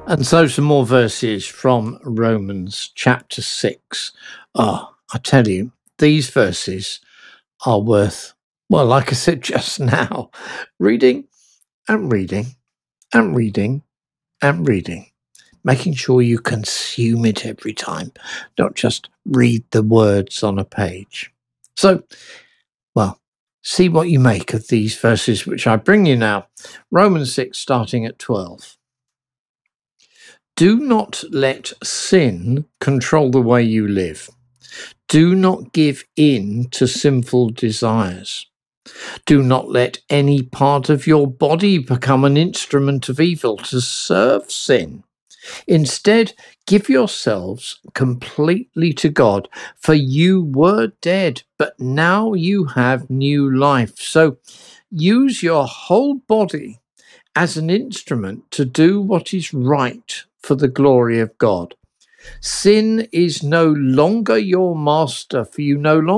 And so some more verses from Romans chapter 6. Oh, I tell you, these verses are worth, well, like I said just now, reading and reading and reading and reading, making sure you consume it every time, not just read the words on a page. So, well, see what you make of these verses which I bring you now. Romans 6, starting at 12. Do not let sin control the way you live. Do not give in to sinful desires. Do not let any part of your body become an instrument of evil to serve sin. Instead, give yourselves completely to God, for you were dead, but now you have new life. So use your whole body as an instrument to do what is right for the glory of God. Sin is no longer your master, for you no longer